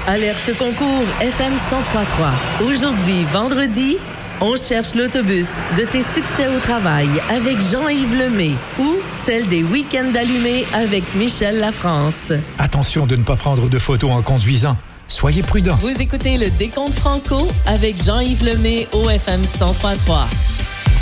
Alerte concours FM 103.3. Aujourd'hui, vendredi, on cherche l'autobus de tes succès au travail avec Jean-Yves Lemay ou celle des week-ends allumés avec Michel Lafrance. Attention de ne pas prendre de photos en conduisant. Soyez prudents. Vous écoutez le Décompte Franco avec Jean-Yves Lemay au FM 103.3.